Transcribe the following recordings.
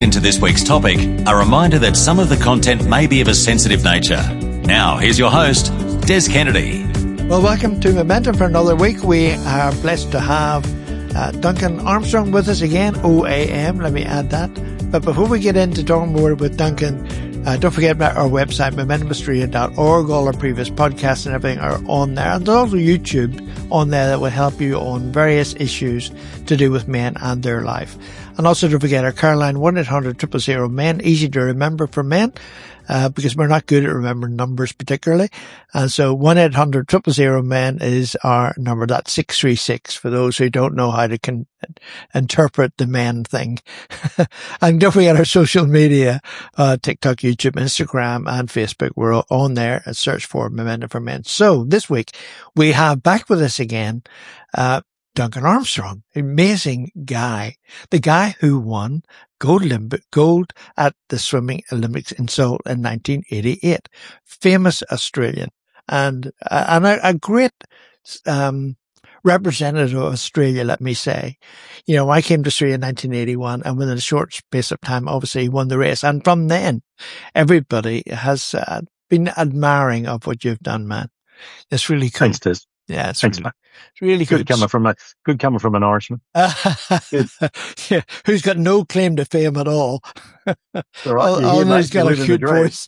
Into this week's topic, a reminder that some of the content may be of a sensitive nature. Now, here's your host, Des Kennedy. Well, welcome to Momentum for another week. We are blessed to have Duncan Armstrong with us again, OAM, let me add that. But before we get into talking more with Duncan, don't forget about our website, momentumaustralia.org. All our previous podcasts and everything are on there. And there's also YouTube on there that will help you on various issues to do with men and their life. And also don't forget our Caroline 1-800-000-MEN, easy to remember for men, because we're not good at remembering numbers particularly. And so 1-800-000-MEN is our number. That's 636 for those who don't know how to interpret the men thing. And don't forget our social media, TikTok, YouTube, Instagram, and Facebook. We're on there and search for Momentum for Men. So this week we have back with us again, Duncan Armstrong, amazing guy, the guy who won gold at the Swimming Olympics in Seoul in 1988, famous Australian and a great, representative of Australia, let me say. You know, I came to Australia in 1981 and within a short space of time, obviously he won the race. And from then, everybody has been admiring of what you've done, man. It's really cool. Thanks, Des. Yeah, it's really good. Good coming from an Irishman. Yeah, who's got no claim to fame at all. All he's got a cute voice.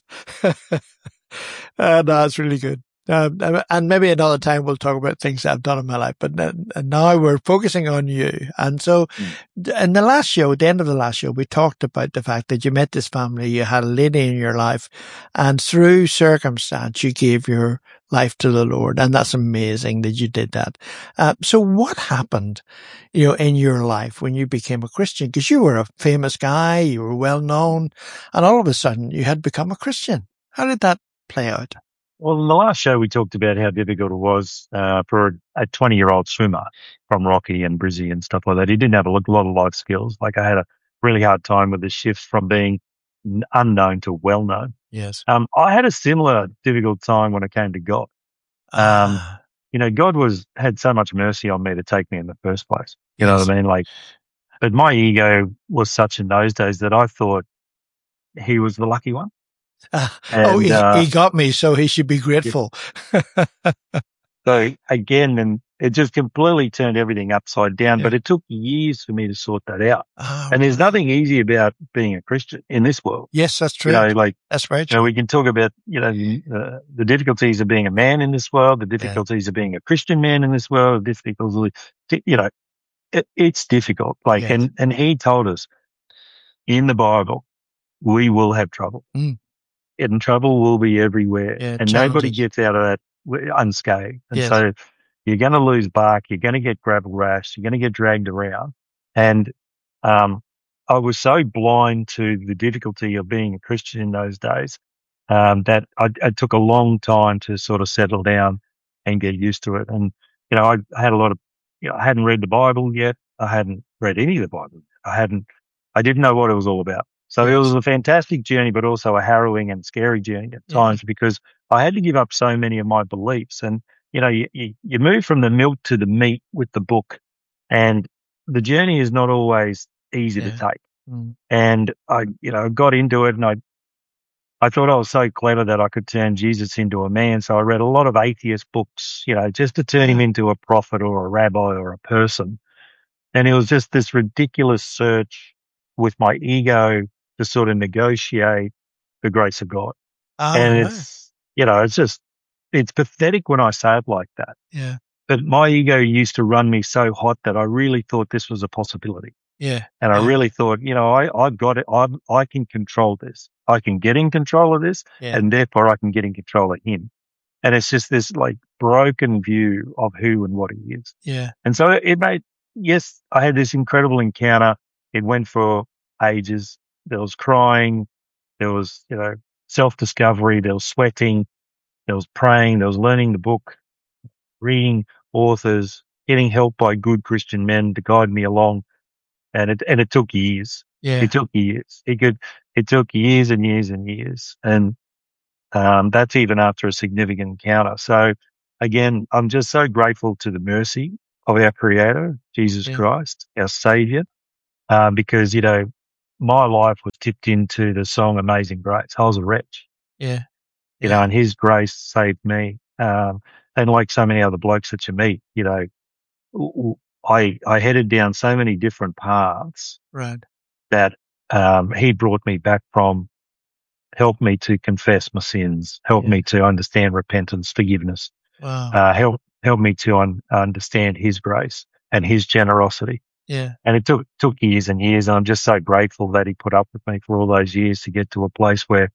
No, it's really good. And maybe another time we'll talk about things that I've done in my life, but now we're focusing on you. And so in the last show, at the end of the last show, we talked about the fact that you met this family, you had a lady in your life, and through circumstance, you gave your life to the Lord. And that's amazing that you did that. So what happened, in your life when you became a Christian? Because you were a famous guy, you were well known, and all of a sudden you had become a Christian. How did that play out? Well, in the last show, we talked about how difficult it was for a 20-year-old swimmer from Rocky and Brizzy and stuff like that. He didn't have a lot of life skills. Like, I had a really hard time with the shift from being unknown to well-known. Yes. I had a similar difficult time when it came to God. God had so much mercy on me to take me in the first place. You know what I mean? Like, but my ego was such in those days that I thought he was the lucky one. He got me, so he should be grateful. Yeah. So again, and it just completely turned everything upside down, but it took years for me to sort that out. And there's nothing easy about being a Christian in this world. Yes, that's true. That's very true. We can talk about, the difficulties of being a man in this world, the difficulties of being a Christian man in this world, the difficulties, it's difficult. And he told us in the Bible, we will have trouble. And trouble will be everywhere, and nobody gets out of that unscathed. And so you're going to lose bark, you're going to get gravel rash, you're going to get dragged around. And I was so blind to the difficulty of being a Christian in those days that it took a long time to sort of settle down and get used to it. And, I had a lot of, I hadn't read the Bible yet. I hadn't read any of the Bible. I didn't know what it was all about. So it was a fantastic journey, but also a harrowing and scary journey at times because I had to give up so many of my beliefs. And, you move from the milk to the meat with the book, and the journey is not always easy to take. And I got into it, and I thought I was so clever that I could turn Jesus into a man. So I read a lot of atheist books, just to turn him into a prophet or a rabbi or a person. And it was just this ridiculous search with my ego to sort of negotiate the grace of God. It's pathetic when I say it like that. Yeah. But my ego used to run me so hot that I really thought this was a possibility. Yeah. And I really thought, I've got it. I can control this. I can get in control of this, and therefore I can get in control of him. And it's just this broken view of who and what he is. Yeah. And so I had this incredible encounter. It went for ages. There was crying, there was, self-discovery, there was sweating, there was praying, there was learning the book, reading authors, getting help by good Christian men to guide me along. And it took years. Yeah. It took years. It took years and years and years. And that's even after a significant encounter. So again, I'm just so grateful to the mercy of our Creator, Jesus Christ, our Savior, because, my life was tipped into the song Amazing Grace. I was a wretch. Yeah. You know, and his grace saved me. And like so many other blokes that you meet, you know, I headed down so many different paths. Right. That, he brought me back from, helped me to confess my sins, helped me to understand repentance, forgiveness. Wow. Helped me to understand his grace and his generosity. Yeah. And it took years and years. And I'm just so grateful that he put up with me for all those years to get to a place where,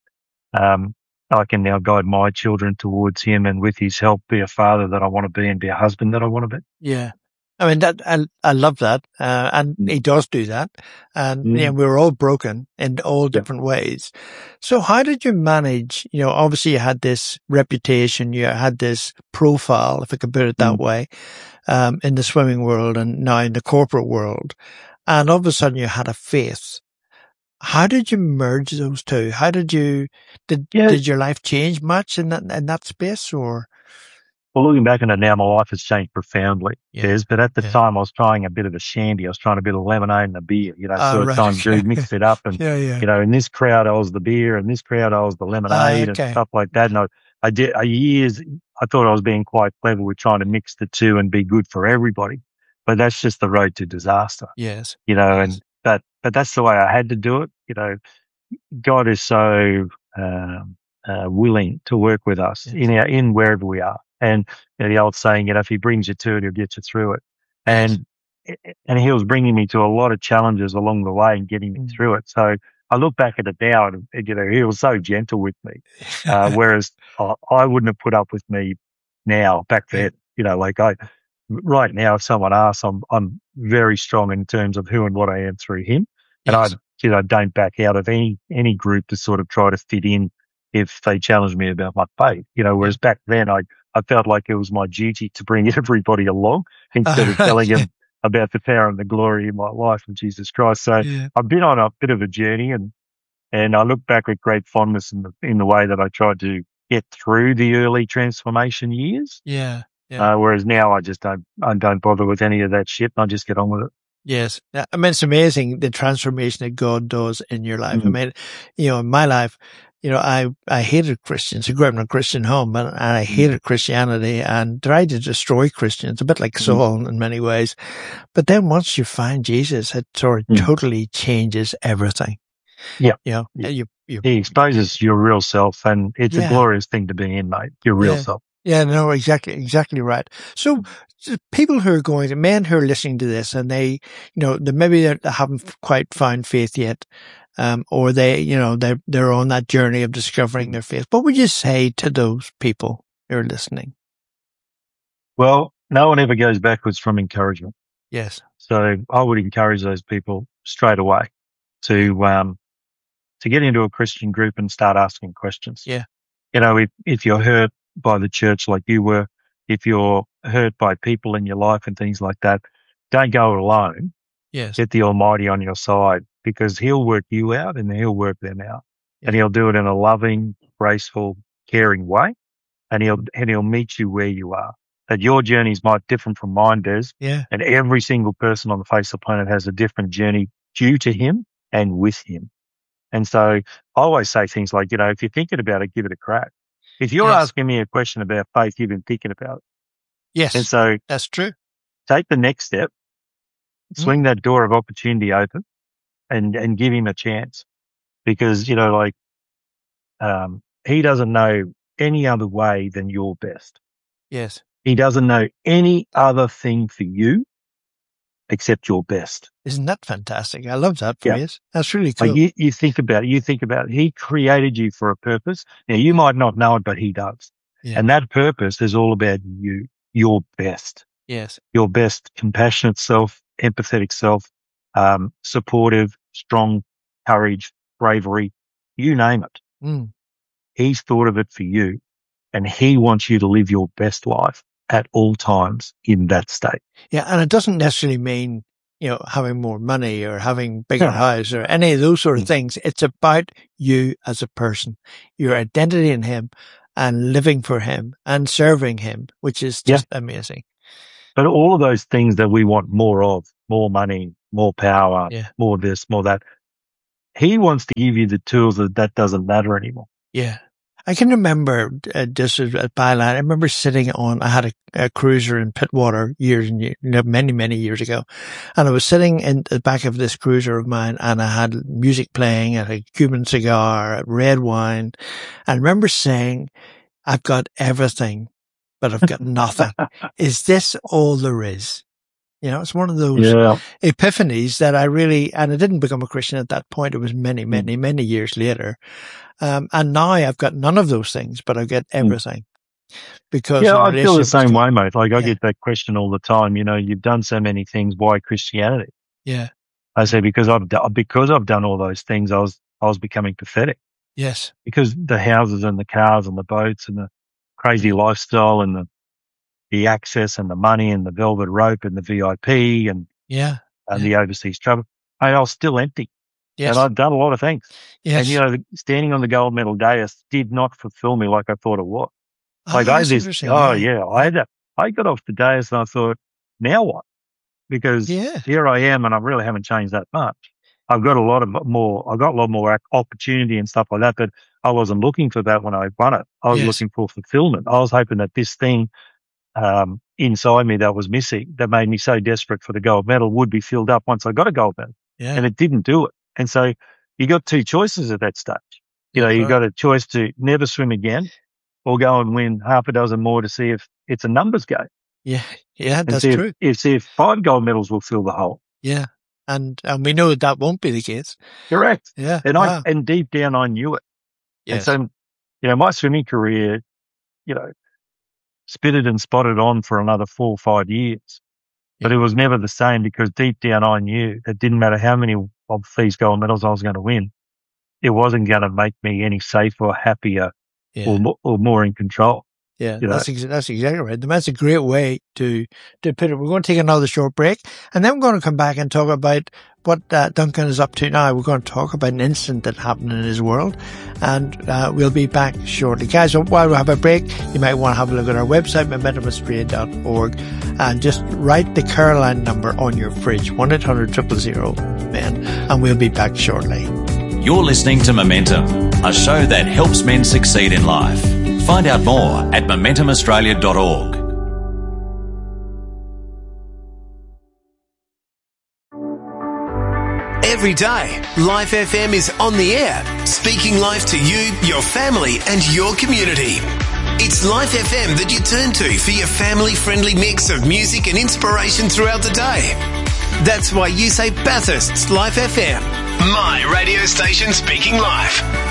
I can now guide my children towards him, and with his help be a father that I want to be and be a husband that I want to be. Yeah. I mean, I love that. And he does do that. And yeah, we're all broken in all different ways. So how did you manage, you know, obviously you had this reputation, you had this profile, if I could put it that way, in the swimming world and now in the corporate world. And all of a sudden you had a faith. How did you merge those two? How did your life change much in that space, or? Well, looking back on it now, my life has changed profoundly. Yes, but at the time I was trying a bit of a shandy. I was trying a bit of lemonade and a beer, you know, sort of time, Jude, mixed it up. And, you know, in this crowd, I was the beer, and this crowd, I was the lemonade and stuff like that. And I did years, I thought I was being quite clever with trying to mix the two and be good for everybody. But that's just the road to disaster. Yes. You know, and, but that's the way I had to do it. You know, God is so, willing to work with us in wherever we are. And you know, the old saying, you know, if he brings you to it, he'll get you through it. And he was bringing me to a lot of challenges along the way and getting me through it. So I look back at it now and, you know, he was so gentle with me. Whereas I wouldn't have put up with me now back then, you know, like right now, if someone asks, I'm very strong in terms of who and what I am through him. And I, you know, don't back out of any group to sort of try to fit in if they challenge me about my faith, you know, whereas back then I felt like it was my duty to bring everybody along instead of telling them about the power and the glory in my life of Jesus Christ. So I've been on a bit of a journey, and I look back with great fondness in the way that I tried to get through the early transformation years. Whereas now I just don't bother with any of that shit, and I just get on with it. Yes. I mean, it's amazing the transformation that God does in your life. I mean, you know, in my life, you know, I hated Christians. I grew up in a Christian home, and I hated Christianity and tried to destroy Christians, a bit like Saul in many ways. But then once you find Jesus, it sort of totally changes everything. Yeah. You know, he exposes your real self, and it's a glorious thing to be in, mate. Your real self. Yeah, no, exactly right. So people who are going to, men who are listening to this, and they, you know, maybe they haven't quite found faith yet, or they, you know, they're on that journey of discovering their faith. What would you say to those people who are listening? Well, no one ever goes backwards from encouragement. Yes. So I would encourage those people straight away to get into a Christian group and start asking questions. Yeah. You know, if you're hurt by the church like you were, if you're hurt by people in your life and things like that, don't go it alone. Yes. Get the Almighty on your side, because he'll work you out and he'll work them out. And he'll do it in a loving, graceful, caring way. And he'll meet you where you are. That your journeys might differ from mine, Des. Yeah. And every single person on the face of the planet has a different journey due to him and with him. And so I always say things like, you know, if you're thinking about it, give it a crack. If you're asking me a question about faith, you've been thinking about it. Yes. And so that's true. Take the next step, swing that door of opportunity open, and give him a chance. Because, you know, like, he doesn't know any other way than your best. Yes. He doesn't know any other thing for you except your best. Isn't that fantastic? I love that phrase. That's really cool. Like you think about it. He created you for a purpose. Now, you might not know it, but he does. Yeah. And that purpose is all about you, your best. Yes. Your best compassionate self, empathetic self, supportive, strong, courage, bravery, you name it. He's thought of it for you, and he wants you to live your best life at all times in that state. Yeah. And it doesn't necessarily mean, you know, having more money or having bigger house or any of those sort of things. It's about you as a person, your identity in him, and living for him and serving him, which is just amazing. But all of those things that we want more of, more money, more power, more this, more that, he wants to give you the tools that doesn't matter anymore. Yeah. I can remember, just as a byline, I remember I had a cruiser in Pittwater many, many years ago. And I was sitting in the back of this cruiser of mine and I had music playing, I had a Cuban cigar, red wine. And I remember saying, I've got everything, but I've got nothing. Is this all there is? You know, it's one of those epiphanies that and I didn't become a Christian at that point. It was many, many, many years later. And now I've got none of those things, but I get everything. Because I feel the same way, mate. Like I get that question all the time. You know, you've done so many things. Why Christianity? Yeah. I say because I've done all those things. I was becoming pathetic. Yes. Because the houses and the cars and the boats and the crazy lifestyle and the access and the money and the velvet rope and the VIP and the overseas travel. I was still empty. Yes. And I'd done a lot of things. Yes. And, you know, standing on the gold medal dais did not fulfill me like I thought it would. I had that. I got off the dais and I thought, now what? Because here I am and I really haven't changed that much. I've got a lot more opportunity and stuff like that, but I wasn't looking for that when I won it. I was looking for fulfillment. I was hoping that this thing inside me that was missing, that made me so desperate for the gold medal, would be filled up once I got a gold medal. Yeah. And it didn't do it. And so you got two choices at that stage. You know, you got a choice to never swim again or go and win half a dozen more to see if it's a numbers game. Yeah. Yeah, that's true. See if 5 gold medals will fill the hole. Yeah. And we know that won't be the case. Correct. Yeah. And deep down I knew it. Yes. And so, you know, my swimming career, you know, spitted and spotted on for another 4 or 5 years. But it was never the same because deep down I knew it didn't matter how many of these gold medals I was going to win. It wasn't going to make me any safer, happier, or more in control. Yeah, you know? That's exactly right. That's a great way to put it. We're going to take another short break and then we're going to come back and talk about what Duncan is up to now. We're going to talk about an incident that happened in his world and we'll be back shortly. Guys, so while we have a break, you might want to have a look at our website, momentumaustralia.org, and just write the Caroline number on your fridge, 1-800-000-MEN, and we'll be back shortly. You're listening to Momentum, a show that helps men succeed in life. Find out more at momentumaustralia.org. Every day, Life FM is on the air, speaking life to you, your family and your community. It's Life FM that you turn to for your family-friendly mix of music and inspiration throughout the day. That's why you say Bathurst's Life FM, my radio station speaking life.